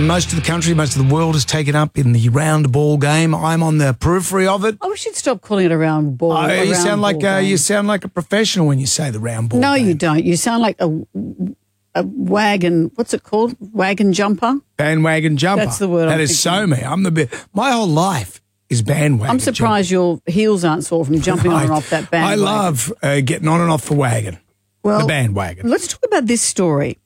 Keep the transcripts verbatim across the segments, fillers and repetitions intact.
most of the country, most of the world is taken up in the round ball game. I'm on the periphery of it. Oh, we should stop calling it a round ball. Oh, a you round sound like ball uh, game. you sound like a professional when you say the round ball. No, game. you don't. You sound like a, a wagon. What's it called? Wagon jumper. Bandwagon jumper. That's the word That I'm is so thinking. me. I'm the bit. My whole life is bandwagon. I'm surprised your heels aren't sore from jumping on and off that I bandwagon. love uh, getting on and off the wagon. well, the bandwagon. Let's talk about this story.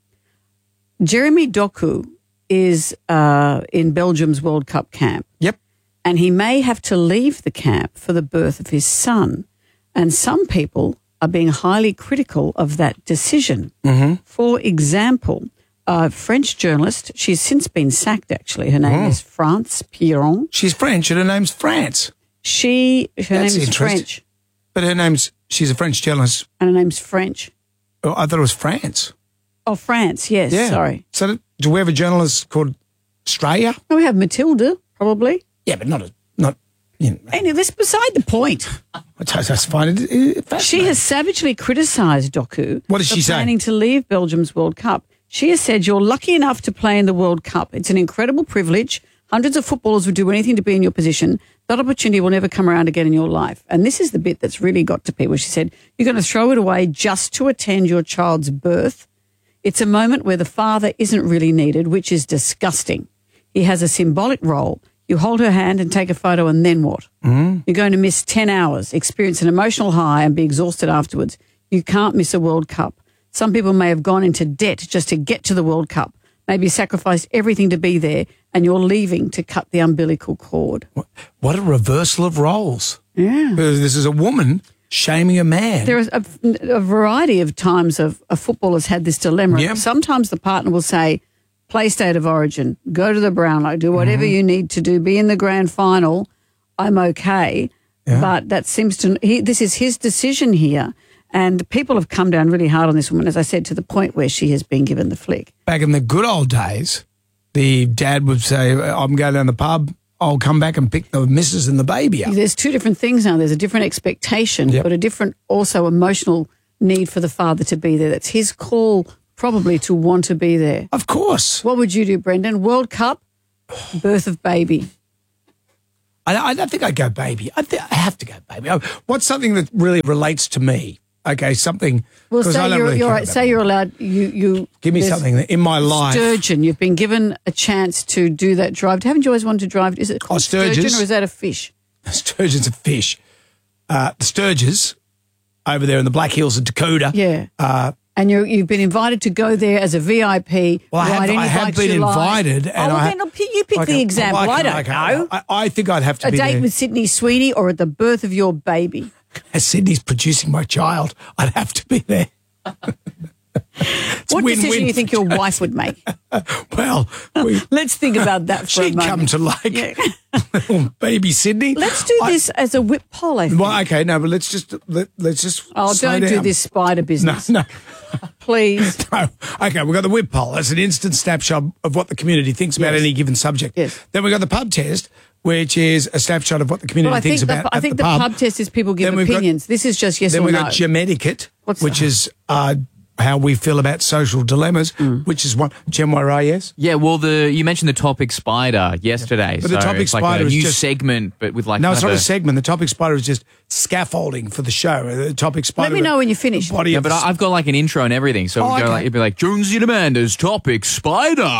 Jeremy Doku is uh, in Belgium's World Cup camp. Yep. And he may have to leave the camp for the birth of his son. And some people are being highly critical of that decision. Mm-hmm. For example, a French journalist, she's since been sacked actually, her name Oh. is France Piron. She's French and her name's France. She, her name That's is interesting. French. But her name's, she's a French journalist. And her name's French. Oh, I thought it was France. Oh, France, yes, Yeah. sorry. So do we have a journalist called Australia? Oh, we have Matilda, probably. Yeah, but not a, not, you know. Anyway, that's beside the point. I just find it uh, fascinating. She has savagely criticised Doku What does for she say? planning to leave Belgium's World Cup. She has said, you're lucky enough to play in the World Cup. It's an incredible privilege. Hundreds of footballers would do anything to be in your position. That opportunity will never come around again in your life. And this is the bit that's really got to people. She said, you're going to throw it away just to attend your child's birth. It's a moment where the father isn't really needed, which is disgusting. He has a symbolic role. You hold her hand and take a photo, and then what? Mm. You're going to miss ten hours, experience an emotional high, and be exhausted afterwards. You can't miss a World Cup. Some people may have gone into debt just to get to the World Cup, maybe sacrificed everything to be there, and you're leaving to cut the umbilical cord. What a reversal of roles. Yeah. Because this is a woman shaming a man. There is a, a variety of times of a footballer's had this dilemma. Yep. Sometimes the partner will say, play state of origin, go to the Brownlow, do whatever Mm-hmm. you need to do, be in the grand final, I'm okay. Yeah. But that seems to, he, this is his decision here. And people have come down really hard on this woman, as I said, to the point where she has been given the flick. Back in the good old days, the dad would say, I'm going down the pub, I'll come back and pick the missus and the baby up. There's two different things now. There's a different expectation, Yep. but a different also emotional need for the father to be there. That's his call probably to want to be there. Of course. What would you do, Brendan? World Cup, birth of baby. I, I don't think I'd go baby. I, th- I have to go baby. I- What's something that really relates to me? Okay, something. Well, 'cause say I don't you're, really you're care right. about Say it. you're allowed. You you Give me there's something that in my life. Sturgeon. You've been given a chance to do that drive. Haven't you always wanted to drive? Is it called Oh, sturgeons. sturgeon or is that a fish? Sturgeon's a fish. Uh, the Sturges over there in the Black Hills of Dakota. Yeah. Uh, And you you've been invited to go there as a V I P. well, I have, ride any I have bikes been you like. invited. Oh, And well, I, then you pick Okay, the example. I, I, can- don't I can- know. I, I think I'd have to A be date there. with Sydney Sweeney or at the birth of your baby. As Sydney's producing my child, I'd have to be there. What win-win decision do you for think your wife would make? Well, we, Let's think about that for a she'd moment. come to like Yeah. little baby Sydney. Let's do I- this as a whip poll, I think. Well, okay, no, but let's just let, let's just. Oh, slow don't do down. this spider No, business. no, Please. no. Okay, we've got the whip poll. That's an instant snapshot of what the community thinks about Yes. any given subject. Yes. Then we've got the pub test, which is a snapshot of what the community Well, I thinks think, the, about I at think the, the pub. pub test is people give Then we've got- opinions. This is just yes Then or we've no. got Gemetiquette, What's which that? is uh, how we feel about social dilemmas, Mm. which is one. Gem Warai, yes? Yeah, well, the you mentioned the topic spider yesterday. But the so topic it's like spider a is new just- segment, but with like No, it's not another- a segment. The topic spider is just scaffolding for the show. The topic spider. Let me know when you finish. the body Yeah, of but the I- I've got like an intro and everything. So Oh, it'd, go okay. like, it'd be like Jonesy and Amanda's topic spider.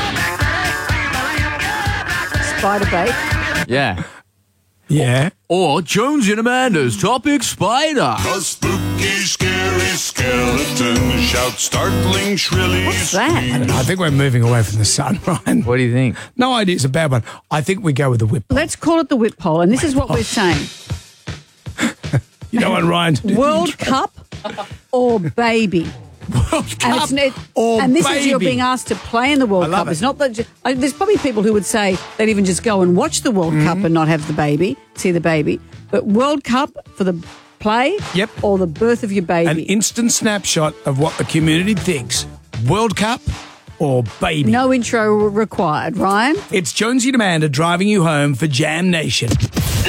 Spider bait. Yeah. Yeah. Or Jonesy and Amanda's topic spider. A spooky, scary skeleton shouts startling, shrilly. What's that? I don't know. I think we're moving away from the sun, Ryan. What do you think? No idea. It's a bad one. I think we go with the whip. Let's call it the whip poll. And this is what we're saying. You know what, Ryan? to do the World intro. Cup or baby? World And, Cup it's, it, or and this baby. is you're being asked to play in the World I love Cup. it. It's not that ju- I, there's probably people who would say they'd even just go and watch the World Mm-hmm. Cup and not have the baby, see the baby. But World Cup for the play, Yep. or the birth of your baby. An instant snapshot of what the community thinks. World Cup or baby. No intro required, Ryan. It's Jonesy and Amanda driving you home for Jam Nation. Ladies and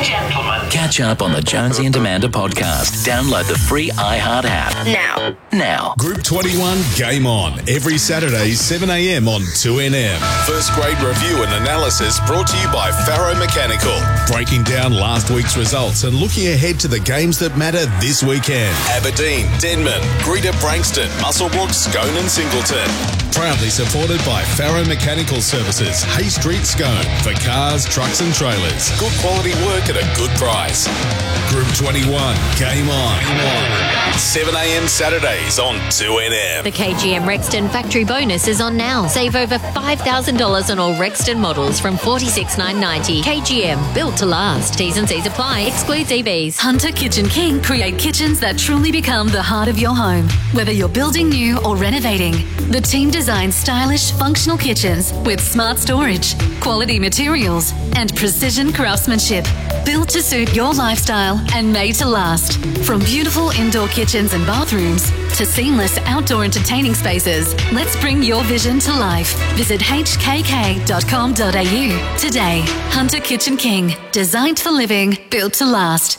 and gentlemen. Catch up on the Jonesy and Amanda podcast. Download the free iHeart app. Now. Now. Group twenty-one Game On, every Saturday, seven a.m. on two N M. First grade review and analysis brought to you by Faro Mechanical. Breaking down last week's results and looking ahead to the games that matter this weekend. Aberdeen, Denman, Greta Brankston, Muswellbrook, Scone and Singleton. Proudly supported by Faro Mechanical Services, Hay Street, Scone, for cars, trucks and trailers. Good quality work at a good price. Group twenty-one, Game On. seven a.m. Saturdays on two N M. The K G M Rexton Factory Bonus is on now. Save over five thousand dollars on all Rexton models from forty-six thousand nine hundred ninety dollars. K G M, built to last. T's and C's apply. Excludes E Bs. Hunter Kitchen King create kitchens that truly become the heart of your home. Whether you're building new or renovating, the team designs stylish, functional kitchens with smart storage, quality materials, and precision craftsmanship. Built to suit your lifestyle and made to last. From beautiful indoor kitchens and bathrooms to seamless outdoor entertaining spaces, let's bring your vision to life. Visit h k k dot com dot a u today. Hunter Kitchen King, designed for living, built to last.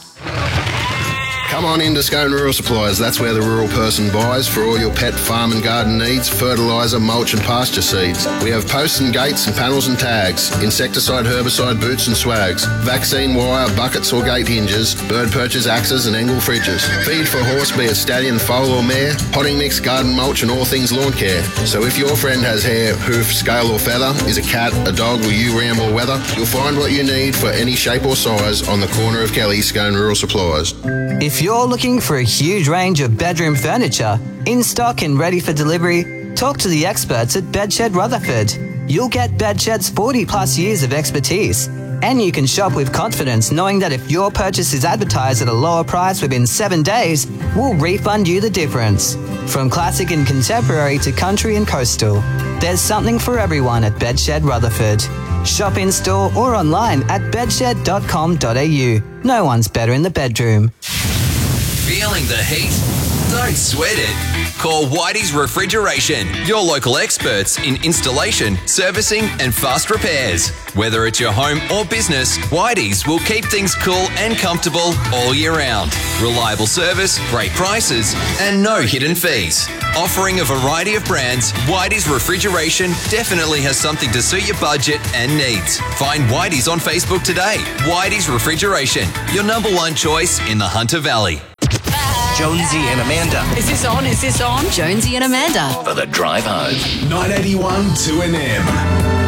Come on into Scone Rural Supplies. That's where the rural person buys for all your pet, farm and garden needs, fertiliser, mulch and pasture seeds. We have posts and gates and panels and tags, insecticide, herbicide, boots and swags, vaccine wire, buckets or gate hinges, bird perches, axes and angle fridges. Feed for horse, be it stallion, foal or mare, potting mix, garden mulch and all things lawn care. So if your friend has hair, hoof, scale or feather, is a cat, a dog or you ram or weather, you'll find what you need for any shape or size on the corner of Kelly, Scone Rural Supplies. If you're looking for a huge range of bedroom furniture, in stock and ready for delivery, talk to the experts at Bedshed Rutherford. You'll get Bedshed's forty plus years of expertise, and you can shop with confidence knowing that if your purchase is advertised at a lower price within seven days, we'll refund you the difference. From classic and contemporary to country and coastal, there's something for everyone at Bedshed Rutherford. Shop in store or online at bedshed dot com dot a u. No one's better in the bedroom. Feeling the heat? Don't sweat it. Call Whitey's Refrigeration, your local experts in installation, servicing and fast repairs. Whether it's your home or business, Whitey's will keep things cool and comfortable all year round. Reliable service, great prices and no hidden fees. Offering a variety of brands, Whitey's Refrigeration definitely has something to suit your budget and needs. Find Whitey's on Facebook today. Whitey's Refrigeration, your number one choice in the Hunter Valley. Jonesy and Amanda. Is this on? Is this on? Jonesy and Amanda. For the drive home. nine eighty-one two N M.